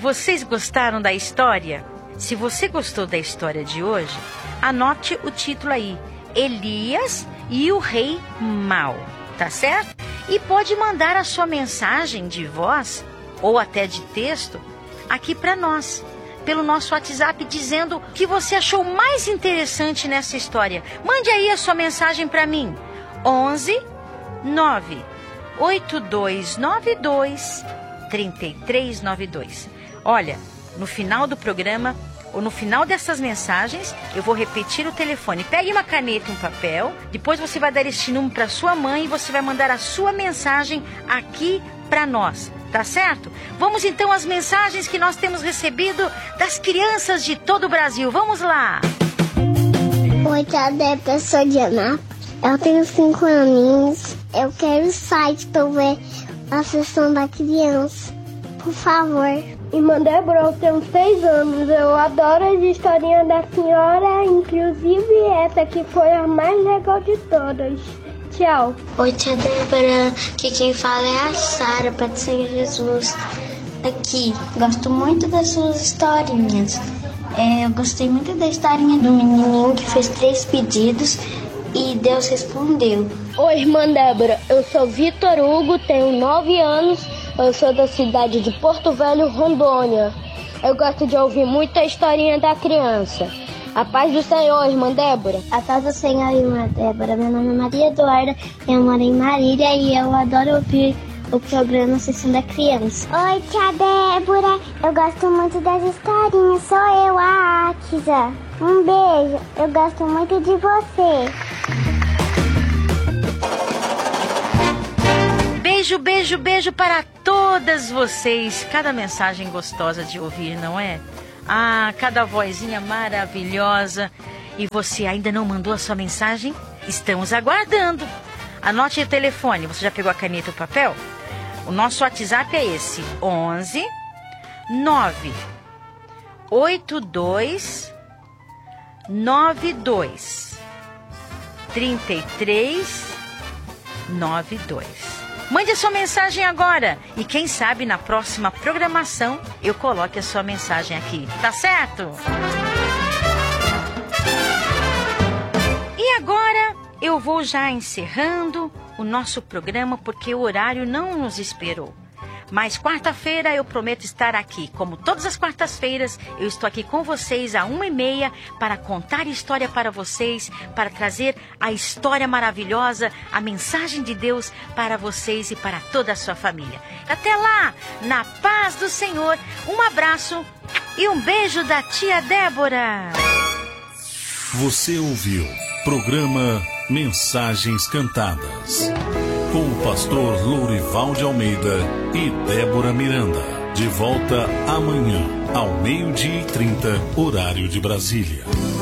vocês gostaram da história? Se você gostou da história de hoje, anote o título aí, Elias e o Rei Mau, tá certo? E pode mandar a sua mensagem de voz ou até de texto aqui para nós, pelo nosso WhatsApp, dizendo o que você achou mais interessante nessa história. Mande aí a sua mensagem para mim, 11 9 8292 3392. Olha, no final do programa, ou no final dessas mensagens, eu vou repetir o telefone. Pegue uma caneta e um papel, depois você vai dar este número para sua mãe e você vai mandar a sua mensagem aqui para nós, tá certo? Vamos então às mensagens que nós temos recebido das crianças de todo o Brasil. Vamos lá! Oi, tia Débora, eu sou Diana. Eu tenho 5 aninhos. Eu quero o site para ver a sessão da criança. Por favor. Irmã Débora, eu tenho 6 anos. Eu adoro as historinhas da senhora, inclusive essa que foi a mais legal de todas. Tchau. Oi, tia Débora. Aqui quem fala é a Sara, Pai do Senhor Jesus. Aqui, gosto muito das suas historinhas. Eu gostei muito da historinha do menininho que fez 3 pedidos e Deus respondeu. Oi, irmã Débora. Eu sou Vitor Hugo, tenho 9 anos. Eu sou da cidade de Porto Velho, Rondônia. Eu gosto de ouvir muito a historinha da criança. A paz do Senhor, irmã Débora. A paz do Senhor, irmã Débora. Meu nome é Maria Eduarda, eu moro em Marília e eu adoro ouvir o programa Sessão da Criança. Oi, tia Débora. Eu gosto muito das historinhas. Sou eu, a Akisa. Um beijo. Eu gosto muito de você. Beijo, beijo, beijo para todas vocês. Cada mensagem gostosa de ouvir, não é? Ah, cada vozinha maravilhosa. E você ainda não mandou a sua mensagem? Estamos aguardando. Anote o telefone. Você já pegou a caneta e o papel? O nosso WhatsApp é esse: 11 9 82 92 33 92. Mande a sua mensagem agora e quem sabe na próxima programação eu coloque a sua mensagem aqui, tá certo? E agora eu vou já encerrando o nosso programa porque o horário não nos esperou. Mas quarta-feira eu prometo estar aqui. Como todas as quartas-feiras, eu estou aqui com vocês às 1h30 para contar história para vocês, para trazer a história maravilhosa, a mensagem de Deus para vocês e para toda a sua família. Até lá, na paz do Senhor, um abraço e um beijo da tia Débora. Você ouviu programa Mensagens Cantadas, com o pastor Lourival de Almeida e Débora Miranda. De volta amanhã, ao 12:30, horário de Brasília.